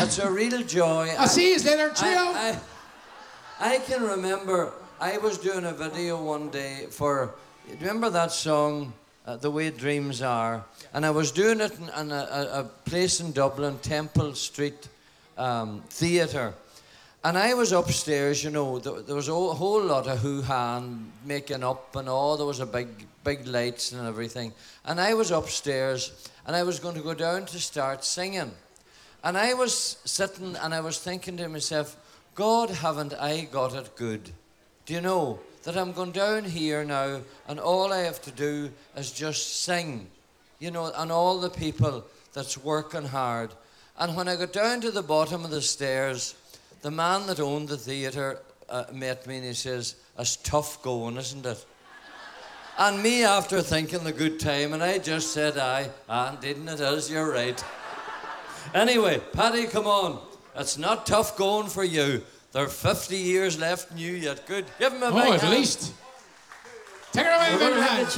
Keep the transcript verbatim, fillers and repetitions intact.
It's a real joy. I'll see you later, trio. I, I, I can remember I was doing a video one day for, do you remember that song, uh, The Way Dreams Are? And I was doing it in, in a, a, a place in Dublin, Temple Street um, Theatre. And I was upstairs, you know, there, there was a whole lot of hoo-ha and making up and all. There was a big, big lights and everything. And I was upstairs, and I was going to go down to start singing. And I was sitting, and I was thinking to myself, God, haven't I got it good? Do you know that I'm going down here now, and all I have to do is just sing, you know, and all the people that's working hard. And when I got down to the bottom of the stairs, the man that owned the theatre uh, met me and he says, "It's tough going, isn't it?" And me after thinking the good time, and I just said, aye, and didn't it is, you're right. Anyway, Paddy, come on. It's not tough going for you. There are fifty years left in you yet. Good. Give him a big Oh, at hand. least. Take it away, big hand.